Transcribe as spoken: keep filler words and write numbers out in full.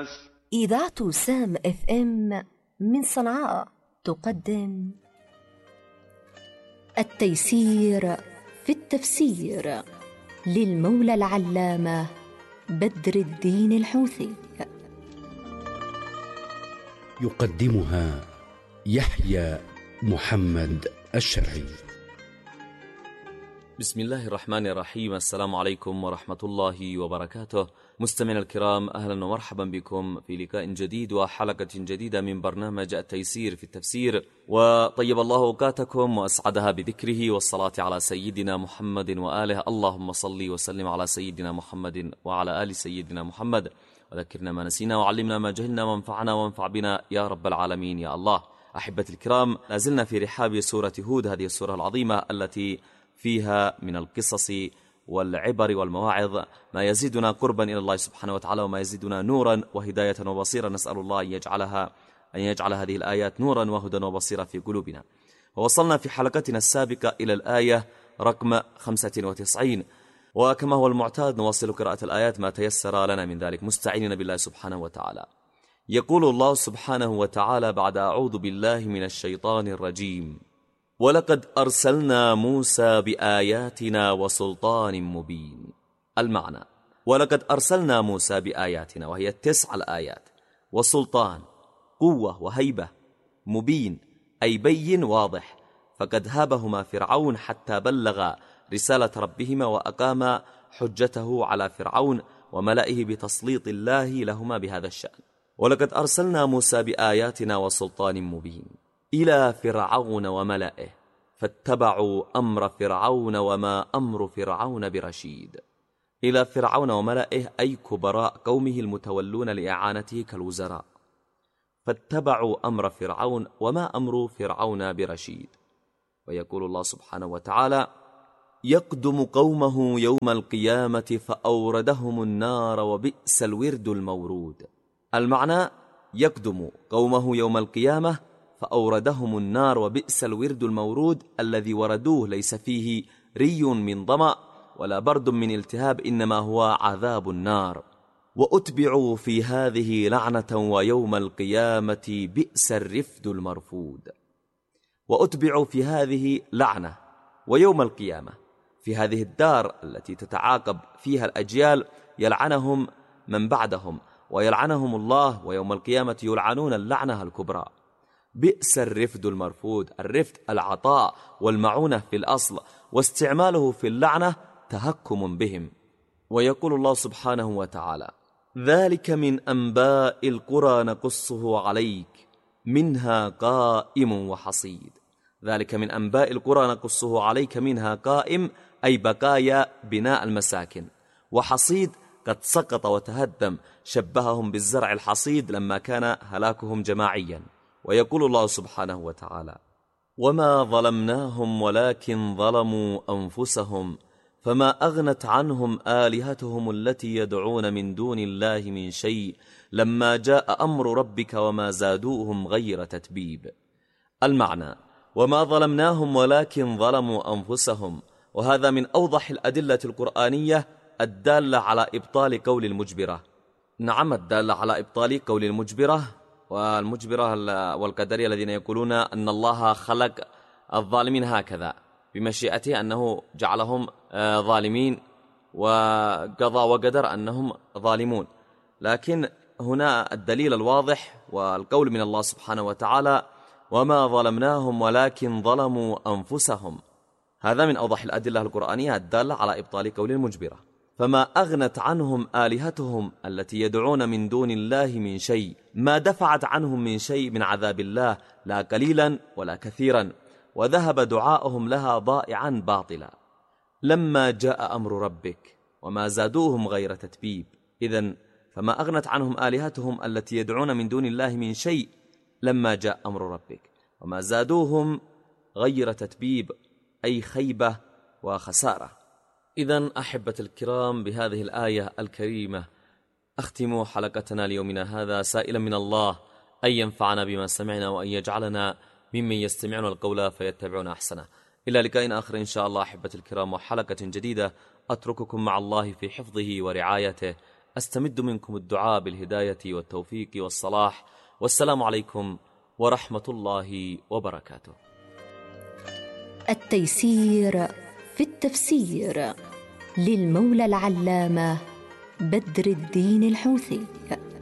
الناس. إذاعة سام اف ام من صنعاء تقدم التيسير في التفسير للمولى العلامة بدر الدين الحوثي. يقدمها يحيى محمد الشرعي. بسم الله الرحمن الرحيم. السلام عليكم ورحمة الله وبركاته. مستمعينا الكرام، أهلا ومرحبا بكم في لقاء جديد وحلقة جديدة من برنامج التيسير في التفسير، وطيب الله أوقاتكم وأسعدها بذكره والصلاة على سيدنا محمد وآله. اللهم صل وسلم على سيدنا محمد وعلى آل سيدنا محمد، وذكرنا ما نسينا وعلمنا ما جهلنا وانفعنا وانفع بنا يا رب العالمين يا الله. أحبتي الكرام، لازلنا في رحاب سورة هود، هذه السورة العظيمة التي فيها من القصص والعبر والمواعظ ما يزيدنا قربا إلى الله سبحانه وتعالى، وما يزيدنا نورا وهداية وبصيرا. نسأل الله أن يجعلها أن يجعل هذه الآيات نورا وهدى وبصيرا في قلوبنا. ووصلنا في حلقتنا السابقة إلى الآية رقم خمسة وتسعين، وكما هو المعتاد نواصل قراءة الآيات ما تيسر لنا من ذلك مستعينين بالله سبحانه وتعالى. يقول الله سبحانه وتعالى بعد أعوذ بالله من الشيطان الرجيم: ولقد أرسلنا موسى بآياتنا وسلطان مبين. المعنى: ولقد أرسلنا موسى بآياتنا، وهي التسع الآيات، وسلطان قوة وهيبة، مبين أي بين واضح، فقد هابهما فرعون حتى بلغ رسالة ربهما وأقام حجته على فرعون وملئه بتسليط الله لهما بهذا الشأن. ولقد أرسلنا موسى بآياتنا وسلطان مبين إلى فرعون وملئه فاتبعوا أمر فرعون وما أمر فرعون برشيد. إلى فرعون وملئه أي كبراء قومه المتولون لإعانته كالوزراء. فاتبعوا أمر فرعون وما أمر فرعون برشيد. ويقول الله سبحانه وتعالى: يقدم قومه يوم القيامة فأوردهم النار وبئس الورد المورود. المعنى: يقدم قومه يوم القيامة فأوردهم النار وبئس الورد المورود، الذي وردوه ليس فيه ري من ظمأ ولا برد من التهاب، إنما هو عذاب النار. وأتبعوا في هذه لعنة ويوم القيامة بئس الرفد المرفود. وأتبعوا في هذه لعنة ويوم القيامة، في هذه الدار التي تتعاقب فيها الأجيال يلعنهم من بعدهم ويلعنهم الله، ويوم القيامة يلعنون اللعنة الكبرى. بئس الرفد المرفود. الرفد العطاء والمعونة في الأصل، واستعماله في اللعنة تهكم بهم. ويقول الله سبحانه وتعالى: ذلك من أنباء القرى نقصه عليك منها قائم وحصيد. ذلك من أنباء القرى نقصه عليك منها قائم أي بقايا بناء المساكن، وحصيد قد سقط وتهدم، شبههم بالزرع الحصيد لما كان هلاكهم جماعيا. ويقول الله سبحانه وتعالى: وما ظلمناهم ولكن ظلموا أنفسهم فما أغنت عنهم آلهتهم التي يدعون من دون الله من شيء لما جاء أمر ربك وما زادوهم غير تتبيب. المعنى: وما ظلمناهم ولكن ظلموا أنفسهم. وهذا من أوضح الأدلة القرآنية الدالة على إبطال قول المجبرة. نعم، الدالة على إبطال قول المجبرة والمجبرة والقدرية الذين يقولون أن الله خلق الظالمين هكذا بمشيئته، أنه جعلهم ظالمين وقضى وقدر أنهم ظالمون. لكن هنا الدليل الواضح والقول من الله سبحانه وتعالى: وما ظلمناهم ولكن ظلموا أنفسهم. هذا من أوضح الأدلة القرآنية الدالة على إبطال قول المجبرة. فما أغنت عنهم آلهتهم التي يدعون من دون الله من شيء، ما دفعت عنهم من شيء من عذاب الله، لا قليلا ولا كثيرا، وذهب دعاؤهم لها ضائعا باطلا لما جاء أمر ربك وما زادوهم غير تتبيب. إذن فما أغنت عنهم آلهتهم التي يدعون من دون الله من شيء لما جاء أمر ربك وما زادوهم غير تتبيب، أي خيبة وخسارة. إذن أحبة الكرام، بهذه الآية الكريمة أختم حلقتنا ليومنا هذا، سائلا من الله أن ينفعنا بما سمعنا وأن يجعلنا ممن يستمعون القول فيتبعون أحسنه. إلى لقاء آخر إن شاء الله أحبة الكرام، وحلقة جديدة. أترككم مع الله في حفظه ورعايته. أستمد منكم الدعاء بالهداية والتوفيق والصلاح، والسلام عليكم ورحمة الله وبركاته. التيسير في التفسير للمولى العلامة بدر الدين الحوثي.